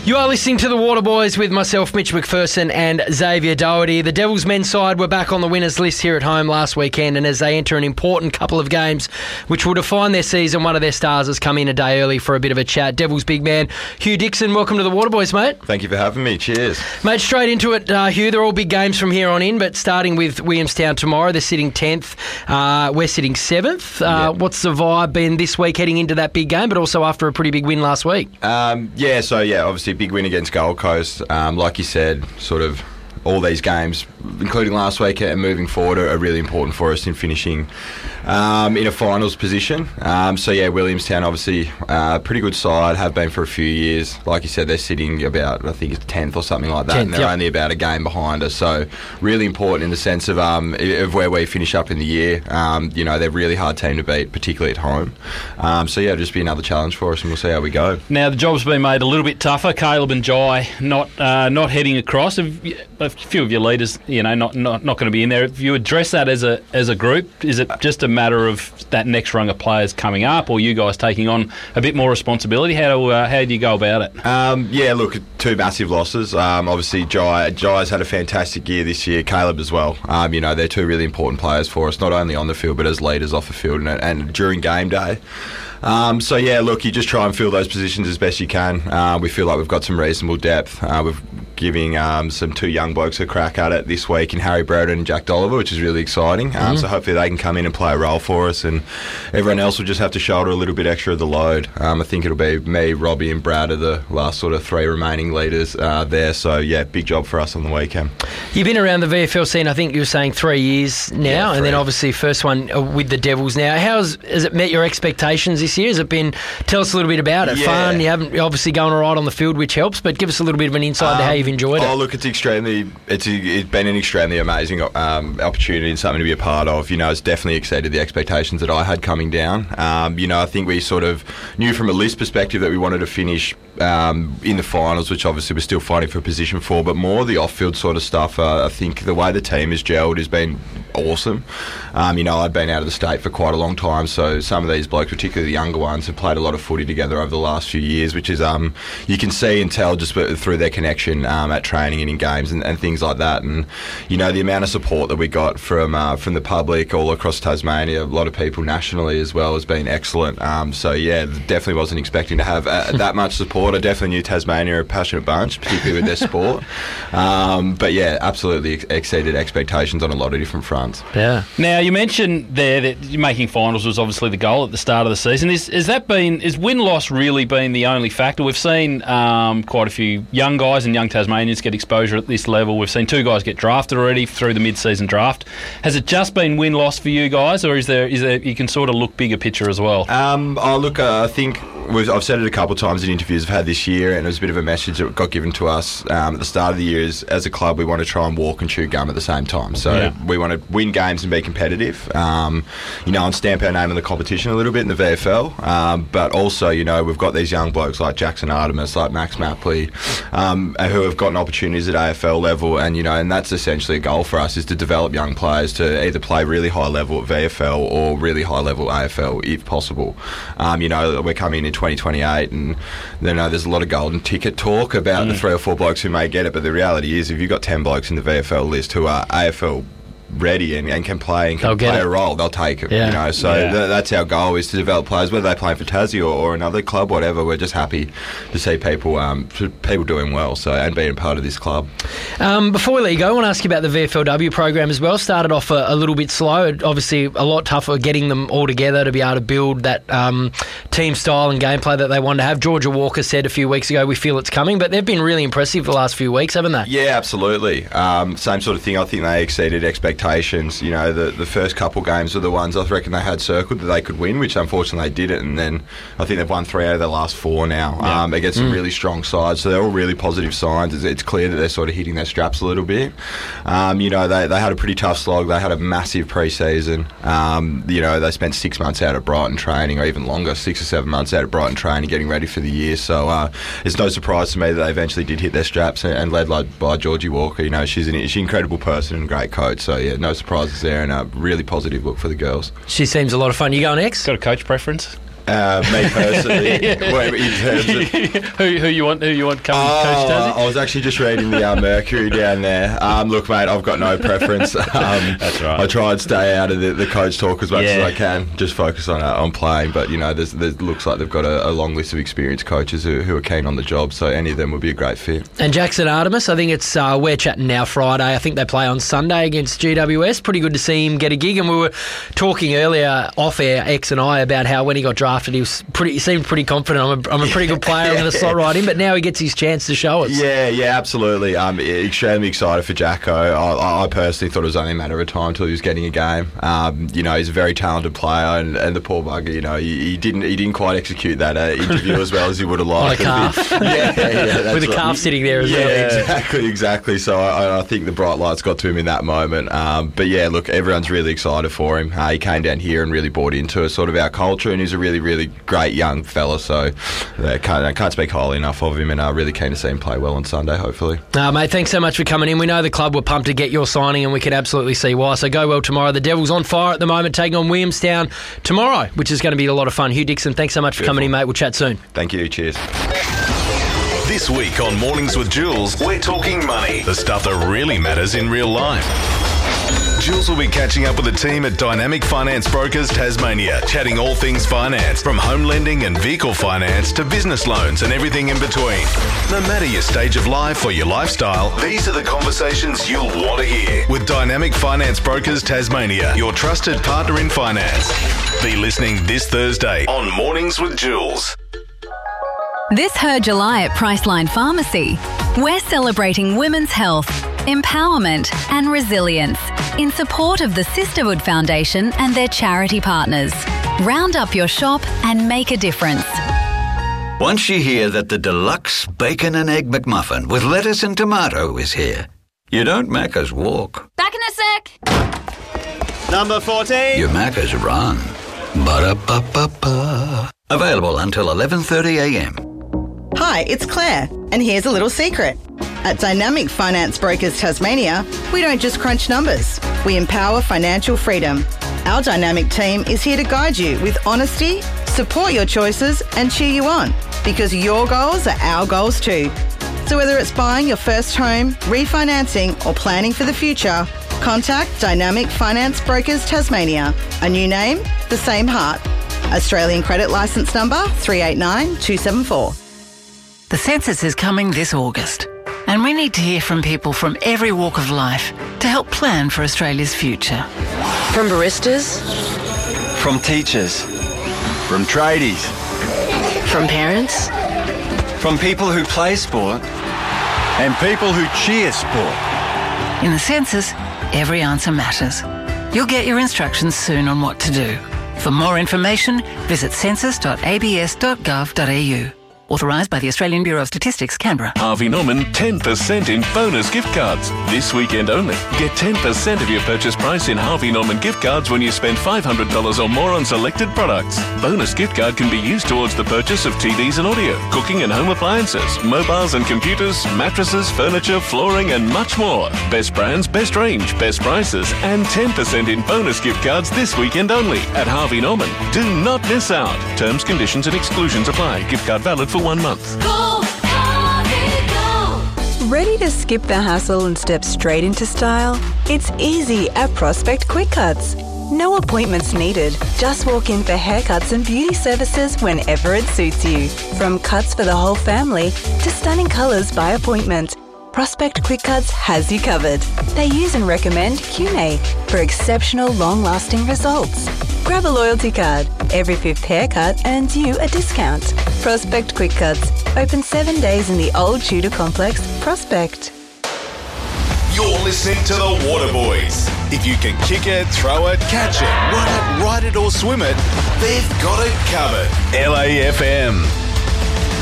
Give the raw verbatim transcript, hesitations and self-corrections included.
You are listening to The Waterboys with myself, Mitch McPherson, and Xavier Doherty. The Devils men's side were back on the winners list here at home last weekend, and as they enter an important couple of games which will define their season, one of their stars has come in a day early for a bit of a chat. Devils big man Hugh Dixon, welcome to The Waterboys, mate. Thank you for having me. Cheers. Mate, straight into it, uh, Hugh. They're all big games from here on in, but starting with Williamstown tomorrow, they're sitting tenth. Uh, we're sitting seventh. Uh, yeah. What's the vibe been this week heading into that big game, but also after a pretty big win last week? Um, yeah, so yeah, obviously big win against Gold Coast. Um, like you said, sort of all these games, including last week and moving forward, are, are really important for us in finishing um, in a finals position. Um, so yeah, Williamstown obviously uh, pretty good side, have been for a few years. Like you said, they're sitting about, I think it's tenth or something like that, tenth, and they're yep. only about a game behind us. So really important in the sense of um, of where we finish up in the year. Um, you know, they're a really hard team to beat, particularly at home. Um, so yeah, it'll just be another challenge for us, and we'll see how we go. Now the job's been made a little bit tougher. Caleb and Jai not uh, not heading across. A few of your leaders, you know, not not, not going to be in there. If you address that as a as a group, is it just a matter of that next rung of players coming up, or you guys taking on a bit more responsibility? How do uh, how do you go about it? Um, yeah, look, two massive losses. Um, obviously, Jai Jai's had a fantastic year this year. Caleb as well. Um, you know, they're two really important players for us, not only on the field but as leaders off the field and, and during game day. Um, so yeah, look, you just try and fill those positions as best you can. Uh, we feel like we've got some reasonable depth. Uh, we've giving um, some two young blokes a crack at it this week in Harry Broden and Jack Dolliver, which is really exciting. Um, mm-hmm. So hopefully they can come in and play a role for us, and everyone else will just have to shoulder a little bit extra of the load. Um, I think it'll be me, Robbie and Brad are the last sort of three remaining leaders uh, there. So yeah, big job for us on the weekend. You've been around the V F L scene, I think you were saying three years now, yeah, three. And then obviously first one with the Devils now. How's has it met your expectations this year? Has it been, tell us a little bit about it. Yeah. Fun, you haven't you're obviously going all right on the field, which helps, but give us a little bit of an insight um, to how you've enjoyed it. Oh, look, it's extremely, it's it's been an extremely amazing um, opportunity and something to be a part of. You know, it's definitely exceeded the expectations that I had coming down. Um, you know, I think we sort of knew from a list perspective that we wanted to finish um, in the finals, which obviously we're still fighting for position for, but more the off-field sort of stuff. Uh, I think the way the team has gelled has been awesome. Um, you know, I'd been out of the state for quite a long time, so some of these blokes, particularly the younger ones, have played a lot of footy together over the last few years, which is um, you can see and tell just through their connection um, at training and in games and, and things like that. And you know, the amount of support that we got from uh, from the public all across Tasmania, a lot of people nationally as well, has been excellent. Um, so yeah, definitely wasn't expecting to have uh, that much support. I definitely knew Tasmania are a passionate bunch, particularly with their sport. Um, but yeah, absolutely ex- exceeded expectations on a lot of different fronts. Yeah. Now you mentioned there that making finals was obviously the goal at the start of the season. Is is that been is win loss really been the only factor? We've seen um, quite a few young guys and young Tasmanians get exposure at this level. We've seen two guys get drafted already through the mid-season draft. Has it just been win loss for you guys, or is there is there you can sort of look bigger picture as well? Um, oh look, uh, I think we've, I've said it a couple of times in interviews I've had this year, and it was a bit of a message that got given to us um, at the start of the year. Is as a club we want to try and walk and chew gum at the same time. So yeah. we want to win games and be competitive. Um, you know, and stamp our name in the competition a little bit in the V F L. Um, but also, you know, we've got these young blokes like Jackson Artemis, like Max Mapley, um, who have gotten opportunities at A F L level, and you know, and that's essentially a goal for us, is to develop young players to either play really high level at V F L or really high level A F L if possible. Um, you know, we're coming in twenty twenty-eight, and you know, there's a lot of golden ticket talk about mm. the three or four blokes who may get it, but the reality is, if you've got ten blokes in the V F L list who are A F L ready and, and can play and can play a role, they'll take it. Yeah. You know, so yeah. th- that's our goal, is to develop players, whether they're playing for Tassie or, or another club, whatever. We're just happy to see people um, people doing well, so and being a part of this club. Um, before we let you go, I want to ask you about the V F L W program as well. Started off a, a little bit slow, obviously a lot tougher getting them all together to be able to build that um, team style and gameplay that they wanted to have. Georgia Walker said a few weeks ago, we feel it's coming, but they've been really impressive the last few weeks, haven't they? Yeah, absolutely. Um, same sort of thing. I think they exceeded expectations. You know, the, the first couple games were the ones I reckon they had circled that they could win, which unfortunately they didn't, and then I think they've won three out of their last four now yeah. um, against mm. some really strong sides, so they're all really positive signs. It's, it's clear that they're sort of hitting their straps a little bit. Um, you know, they, they had a pretty tough slog. They had a massive pre-season. Um, you know, they spent six months out at Brighton training, or even longer, six or seven months out at Brighton training, getting ready for the year, so uh, it's no surprise to me that they eventually did hit their straps, and, and led by Georgie Walker. You know, she's an, she's an incredible person and great coach, so yeah, no surprises there, and a really positive look for the girls. She seems a lot of fun. You going next? Got a coach preference? Uh, me personally, whatever, in terms of who, who you want, who you want coming, oh, Coach Tassie? I was actually just reading the uh, Mercury down there. Um, look, mate, I've got no preference. Um, That's right. I try and stay out of the, the coach talk as much Yeah. as I can. Just focus on uh, on playing. But you know, there's, there's looks like they've got a, a long list of experienced coaches who, who are keen on the job. So any of them would be a great fit. And Jackson Artemis, I think it's uh, we're chatting now Friday. I think they play on Sunday against G W S. Pretty good to see him get a gig. And we were talking earlier off air, X and I, about how when he got drafted, he was pretty. He seemed pretty confident. I'm a, I'm a pretty good player. I'm going to slot right in. But now he gets his chance to show us. Yeah, yeah, absolutely. I'm extremely excited for Jacko. I, I personally thought it was only a matter of time until he was getting a game. Um, you know, he's a very talented player, and, and the poor bugger, you know, he, he didn't he didn't quite execute that uh, interview as well as he would have liked. On a calf. yeah, yeah, that's With a right. calf sitting there as yeah, well. Yeah, exactly, exactly. So I, I think the bright lights got to him in that moment. Um, but yeah, look, everyone's really excited for him. Uh, he came down here and really bought into sort of our culture, and he's a really, really great young fella. So uh, can't, I can't speak highly enough of him, and I'm really keen to see him play well on Sunday, hopefully. Uh, mate, thanks so much for coming in. We know the club were pumped to get your signing, and we can absolutely see why. So go well tomorrow. The Devils on fire at the moment, taking on Williamstown tomorrow, which is going to be a lot of fun. Hugh Dixon, thanks so much for Beautiful. coming in, mate. We'll chat soon. Thank you. Cheers. This week on Mornings with Jules, we're talking money, the stuff that really matters in real life. Jules will be catching up with the team at Dynamic Finance Brokers Tasmania, chatting all things finance, from home lending and vehicle finance to business loans and everything in between. No matter your stage of life or your lifestyle, these are the conversations you'll want to hear. With Dynamic Finance Brokers Tasmania, your trusted partner in finance. Be listening this Thursday on Mornings with Jules. This Her July at Priceline Pharmacy, we're celebrating women's health, empowerment and resilience in support of the Sisterhood Foundation and their charity partners. Round up your shop and make a difference. Once you hear that the deluxe bacon and egg McMuffin with lettuce and tomato is here, you don't Macca's walk. Back in a sec. Number fourteen. You Macca's run. Ba-da-ba-ba-ba. Available until eleven thirty a m. Hi, it's Claire, and here's a little secret. At Dynamic Finance Brokers Tasmania, we don't just crunch numbers, we empower financial freedom. Our dynamic team is here to guide you with honesty, support your choices and cheer you on, because your goals are our goals too. So whether it's buying your first home, refinancing or planning for the future, contact Dynamic Finance Brokers Tasmania. A new name, the same heart. Australian credit licence number three eight nine two seven four. The census is coming this August, and we need to hear from people from every walk of life to help plan for Australia's future. From baristas, from teachers, from tradies, from parents, from people who play sport, and people who cheer sport. In the census, every answer matters. You'll get your instructions soon on what to do. For more information, visit census dot a b s dot gov dot a u. Authorised by the Australian Bureau of Statistics, Canberra. Harvey Norman ten percent in bonus gift cards. This weekend only. Get ten percent of your purchase price in Harvey Norman gift cards when you spend five hundred dollars or more on selected products. Bonus gift card can be used towards the purchase of T Vs and audio, cooking and home appliances, mobiles and computers, mattresses, furniture, flooring and much more. Best brands, best range, best prices and ten percent in bonus gift cards this weekend only at Harvey Norman. Do not miss out. Terms, conditions and exclusions apply. Gift card valid for one month. Go, Harvey, go. Ready to skip the hassle and step straight into style? It's easy at Prospect Quick Cuts. No appointments needed. Just walk in for haircuts and beauty services whenever it suits you. From cuts for the whole family to stunning colours by appointment, Prospect Quick Cuts has you covered. They use and recommend Q N A for exceptional long-lasting results. Grab a loyalty card. Every fifth haircut earns you a discount. Prospect Quick Cuts. Open seven days in the old Tudor complex, Prospect. You're listening to the Waterboys. If you can kick it, throw it, catch it, run it, ride it or swim it, they've got it covered. L A F M.